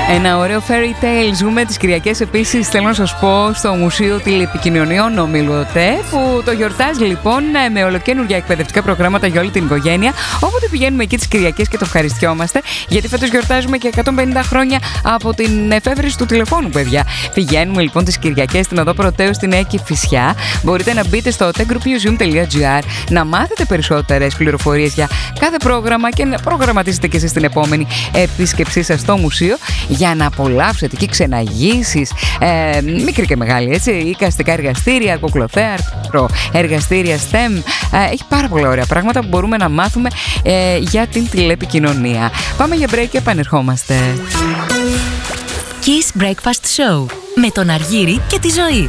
Ένα ωραίο fairy tale ζούμε τις Κυριακές. Επίσης θέλω να σας πω στο Μουσείο Τηλεπικοινωνιών Ομίλου ΟΤΕ, που το γιορτάζει λοιπόν με ολοκαίνουργια εκπαιδευτικά προγράμματα για όλη την οικογένεια. Όποτε πηγαίνουμε εκεί τις Κυριακές και το ευχαριστιόμαστε, γιατί φέτος γιορτάζουμε και 150 χρόνια από την εφεύρεση του τηλεφώνου, παιδιά. Πηγαίνουμε λοιπόν τις Κυριακές στην Οδό Πρωτέου στην Νέα Κηφισιά. Μπορείτε να μπείτε στο otegroupmuseum.gr να μάθετε περισσότερες πληροφορίες για κάθε πρόγραμμα και να προγραμματίσετε και εσείς την επόμενη επίσκεψή σας στο μουσείο, για να απολαύσετε εκεί ξεναγήσεις, μικρή και μεγάλη, έτσι, εικαστικά εργαστήρια, κουκλοθέατρο, εργαστήρια STEM. Έχει πάρα πολλά ωραία πράγματα που μπορούμε να μάθουμε για την τηλεπικοινωνία. Πάμε για break και επανερχόμαστε. Kiss Breakfast Show με τον Αργύρη και τη Ζωή.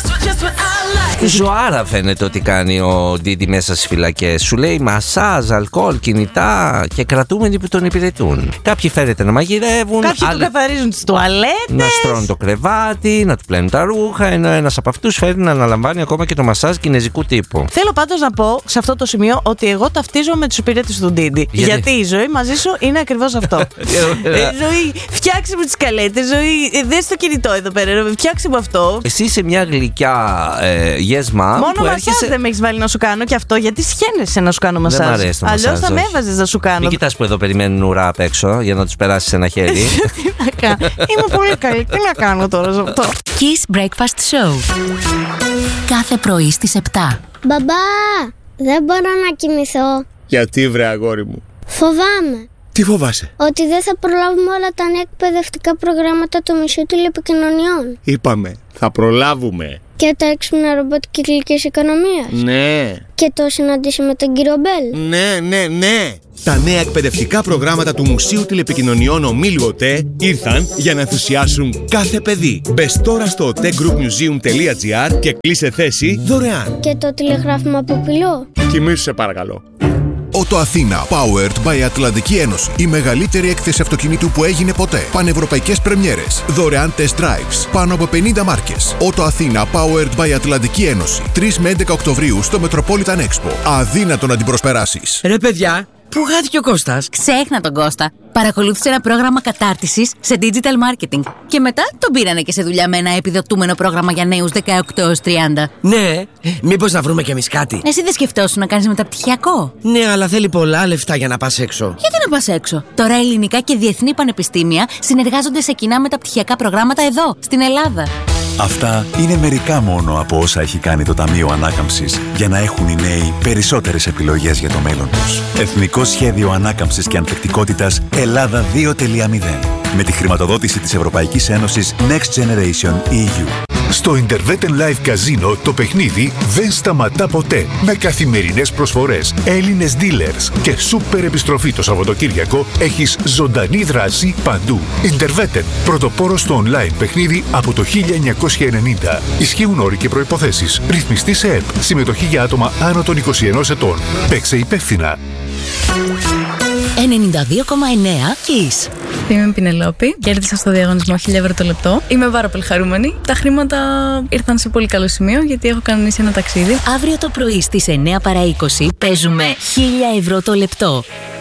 Ζωάρα φαίνεται ότι κάνει ο Ντίντι μέσα στις φυλακές. Σου λέει μασάζ, αλκοόλ, κινητά και κρατούμενοι που τον υπηρετούν. Κάποιοι φαίνεται να μαγειρεύουν, κάποιοι του καθαρίζουν τις τουαλέτες, να στρώνουν το κρεβάτι, να του πλένουν τα ρούχα, ενώ ένας από αυτούς φαίνεται να αναλαμβάνει ακόμα και το μασάζ κινεζικού τύπου. Θέλω πάντως να πω σε αυτό το σημείο ότι εγώ ταυτίζομαι με τους υπηρέτες του Ντίντι. Γιατί η Ζωή μαζί σου είναι ακριβώς αυτό. Ζωή, φτιάξε μου τις καλέτες. Ζωή, δες το κινητό εδώ πέρα. Φτιάξε μου αυτό. Εσύ είσαι μια γλυκιά γεσμά. Μόνο μασάζ δεν με έχεις βάλει να σου κάνω και αυτό, γιατί σχένεσαι να σου κάνω μασάζ. Δεν μ' αρέσει το μασάζ. Αλλιώς θα με έβαζες να σου κάνω. Μην κοιτάς που εδώ περιμένουν ουρά απ' έξω για να τους περάσεις ένα χέρι. Τι να κάνω. Είμαι πολύ καλή. Τι να κάνω τώρα σε αυτό. Kiss Breakfast Show. Κάθε πρωί στις 7. Μπαμπά, δεν μπορώ να κοιμηθώ. Γιατί βρε αγόρι μου? Φοβάμαι. Τι φοβάσαι? Ότι δεν θα προλάβουμε όλα τα νέα εκπαιδευτικά προγράμματα του Μουσείου Τηλεπικοινωνιών. Είπαμε, θα προλάβουμε. Και τα έξυπνα ρομπότ κυκλικής οικονομίας. Ναι. Και το συναντήσει με τον κύριο Μπέλ. Ναι. Τα νέα εκπαιδευτικά προγράμματα του Μουσείου Τηλεπικοινωνιών Ομίλου ΟΤΕ ήρθαν για να ενθουσιάσουν κάθε παιδί. Μπες τώρα στο otegroupmuseum.gr και κλείσε θέση δωρεάν. Και το τηλεγράφημα από πυλό. Κοιμήσου σε παρακαλώ. Ότο Αθήνα, powered by Ατλαντική Ένωση. Η μεγαλύτερη έκθεση αυτοκινήτου που έγινε ποτέ. Πανευρωπαϊκές πρεμιέρες. Δωρεάν test drives. Πάνω από 50 μάρκες. Ότο Αθήνα, powered by Ατλαντική Ένωση. 3 με 11 Οκτωβρίου στο Metropolitan Expo. Αδύνατο να την προσπεράσεις. Ρε παιδιά, πού χάθηκε ο Κώστας? Ξέχνα τον Κώστα. Παρακολούθησε ένα πρόγραμμα κατάρτισης σε digital marketing. Και μετά τον πήρανε και σε δουλειά με ένα επιδοτούμενο πρόγραμμα για νέους 18 έως 30. Ναι, μήπως να βρούμε κι εμείς κάτι? Εσύ δεν σκεφτόσουν να κάνεις μεταπτυχιακό? Ναι, αλλά θέλει πολλά λεφτά για να πας έξω. Γιατί να πας έξω? Τώρα ελληνικά και διεθνή πανεπιστήμια συνεργάζονται σε κοινά μεταπτυχιακά προγράμματα εδώ, στην Ελλάδα. Αυτά είναι μερικά μόνο από όσα έχει κάνει το Ταμείο Ανάκαμψης για να έχουν οι νέοι περισσότερες επιλογές για το μέλλον τους. Εθνικό Σχέδιο Ανάκαμψης και Ανθεκτικότητας Ελλάδα 2.0. Με τη χρηματοδότηση της Ευρωπαϊκής Ένωσης Next Generation EU. Στο Interveten Live Casino το παιχνίδι δεν σταματά ποτέ. Με καθημερινές προσφορές, Έλληνες dealers και σούπερ επιστροφή το Σαββατοκύριακο, έχεις ζωντανή δράση παντού. Interveten, πρωτοπόρο στο online παιχνίδι από το 1990. Ισχύουν όροι και προϋποθέσεις. Ρυθμιστή σε ΕΠ. Συμμετοχή για άτομα άνω των 21 ετών. Παίξε υπεύθυνα. 92,9 Kiss. Είμαι Πινελόπη. Κέρδισα στο διαγωνισμό 1.000 ευρώ το λεπτό. Είμαι πάρα πολύ χαρούμενη. Τα χρήματα ήρθαν σε πολύ καλό σημείο γιατί έχω κανονίσει ένα ταξίδι. Αύριο το πρωί στις 9 παρά 20 παίζουμε 1.000 ευρώ το λεπτό.